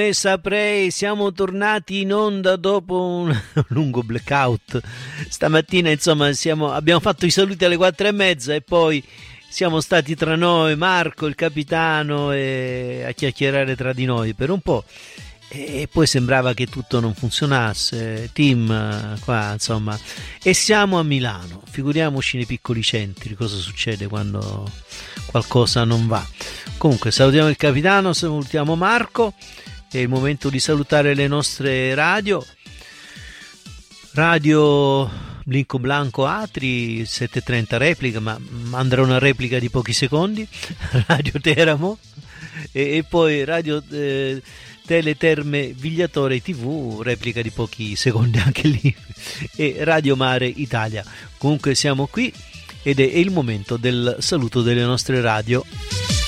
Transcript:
Saprei, siamo tornati in onda dopo un lungo blackout. Stamattina, insomma, abbiamo fatto i saluti alle 4:30 e poi siamo stati tra noi, Marco, il capitano, a chiacchierare tra di noi per un po'. E poi sembrava che tutto non funzionasse, team qua, insomma. E siamo a Milano, figuriamoci nei piccoli centri cosa succede quando qualcosa non va. Comunque salutiamo il capitano, salutiamo Marco. È il momento di salutare le nostre radio Blinco Blanco Atri 7:30 replica, ma andrà una replica di pochi secondi. Radio Teramo e poi Radio Teleterme Vigliatore TV, replica di pochi secondi anche lì, e Radio Mare Italia. Comunque siamo qui ed è il momento del saluto delle nostre radio.